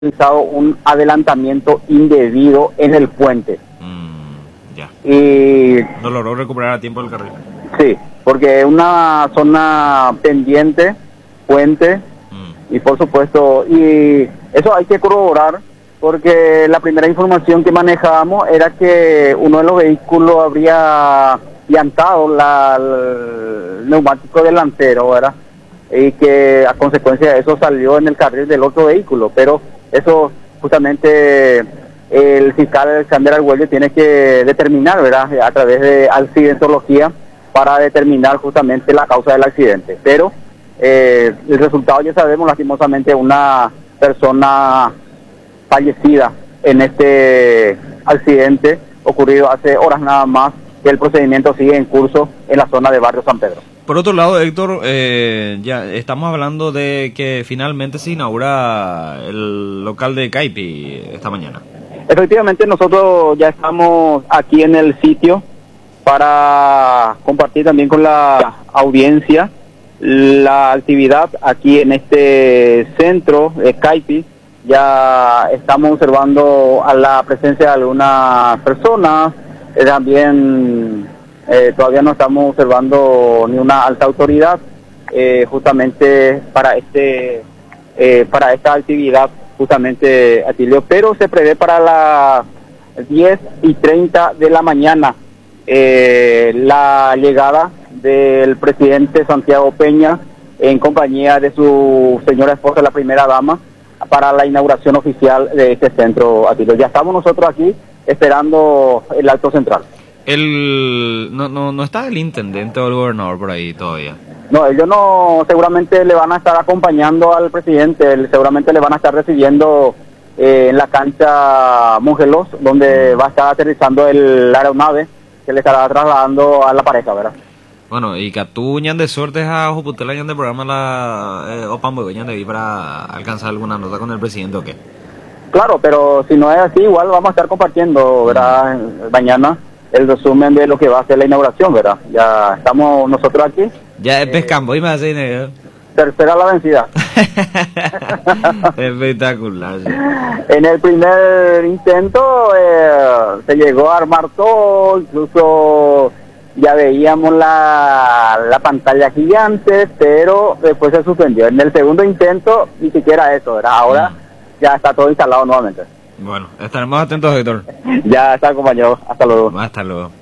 realizado un adelantamiento indebido en el puente. Ya. Y No logró recuperar a tiempo el carril. sí, porque es una zona pendiente, puente, y por supuesto, y eso hay que corroborar, porque la primera información que manejábamos era que uno de los vehículos habría llantado el neumático delantero, ¿verdad? Y que a consecuencia de eso salió en el carril del otro vehículo, pero eso justamente el fiscal Alexander Argüello tiene que determinar, ¿verdad?, a través de accidentología, para determinar justamente la causa del accidente. Pero el resultado ya sabemos, lastimosamente, una persona fallecida en este accidente ocurrido hace horas nada más, que el procedimiento sigue en curso en la zona de Barrio San Pedro. Por otro lado, Héctor, ya estamos hablando de que finalmente se inaugura el local de Caipi esta mañana. Efectivamente, nosotros ya estamos aquí en el sitio para compartir también con la audiencia la actividad aquí en este centro de Caipi. Ya estamos observando a la presencia de algunas personas, también todavía no estamos observando ni una alta autoridad, justamente para esta actividad, justamente, Atilio, pero se prevé para las 10:30 de la mañana la llegada del presidente Santiago Peña en compañía de su señora esposa, la primera dama, para la inauguración oficial de este centro, Atilio. Ya estamos nosotros aquí esperando el acto central. No está el intendente o el gobernador por ahí todavía. No, ellos no, seguramente le van a estar acompañando al presidente, seguramente le van a estar recibiendo en la cancha Mongelos, donde va a estar aterrizando la aeronave que le estará trasladando a la pareja, ¿verdad? Bueno, y que tú ñan de suerte a Juputela ñan de programa la Opambo ñan de ahí para alcanzar alguna nota con el presidente o qué. Claro, pero si no es así, igual vamos a estar compartiendo, ¿verdad? Mañana el resumen de lo que va a ser la inauguración, ¿verdad? Ya estamos nosotros aquí. Ya es pescambo y me hace dinero. Tercera la vencida. Espectacular. Sí. En el primer intento se llegó a armar todo, incluso ya veíamos la pantalla gigante, pero después se suspendió. En el segundo intento ni siquiera eso, ¿verdad? Ahora ya está todo instalado nuevamente. Bueno, estaremos atentos, Héctor. Ya está, compañero. Hasta luego. Hasta luego.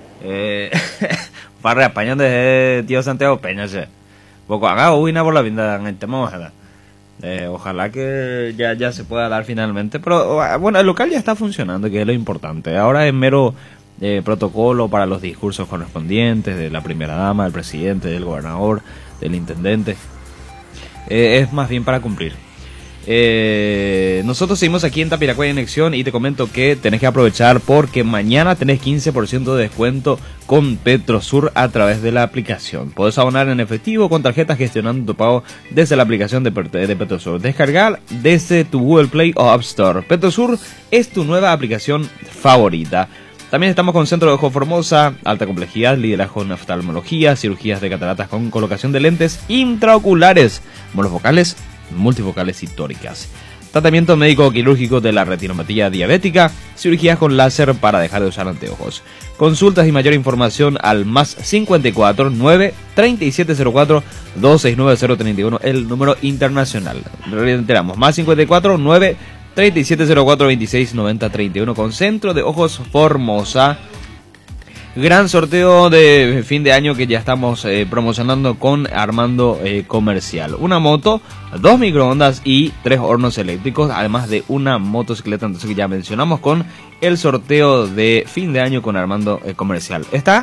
Para España de tío Santiago Peña, sí. Poco haga una por la vida en el tema, ojalá. Ojalá que ya se pueda dar finalmente. Pero bueno, el local ya está funcionando, que es lo importante. Ahora es mero protocolo para los discursos correspondientes de la primera dama, del presidente, del gobernador, del intendente. Es más bien para cumplir. Nosotros seguimos aquí en Tapiracuay en Conexión y te comento que tenés que aprovechar porque mañana tenés 15% de descuento con Petrosur a través de la aplicación. Podés abonar en efectivo con tarjetas gestionando tu pago desde la aplicación de Petrosur. Descargar desde tu Google Play o App Store. Petrosur es tu nueva aplicación favorita. También estamos con Centro de Ojo Formosa, alta complejidad, liderazgo en oftalmología, cirugías de cataratas con colocación de lentes intraoculares, monofocales, multifocales y tóricas. Tratamiento médico quirúrgico de la retinopatía diabética, cirugías con láser para dejar de usar anteojos. Consultas y mayor información al más 54 9 3704 269031, el número internacional. Reiteramos, más 54 9 3704 269031 con Centro de Ojos Formosa. Gran sorteo de fin de año que ya estamos promocionando con Armando Comercial. Una moto, 2 microondas y 3 hornos eléctricos, además de una motocicleta, entonces que ya mencionamos con el sorteo de fin de año con Armando Comercial. Está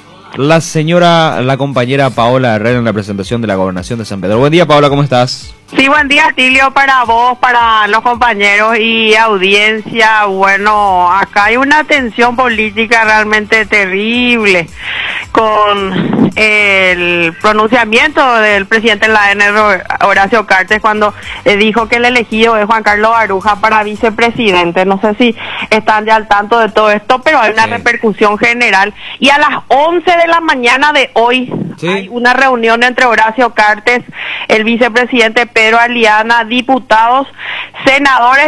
la compañera Paola Herrera en la presentación de la Gobernación de San Pedro. Buen día, Paola, ¿cómo estás? Sí, buen día, Tilio, para vos, para los compañeros y audiencia. Bueno, acá hay una tensión política realmente terrible. con el pronunciamiento del presidente de la ANR, Horacio Cartes, cuando dijo que el elegido es Juan Carlos Aruja para vicepresidente. No sé si están ya al tanto de todo esto, pero hay una repercusión general. Y a las 11 de la mañana de hoy hay una reunión entre Horacio Cartes, el vicepresidente Pedro Aliana, diputados, senadores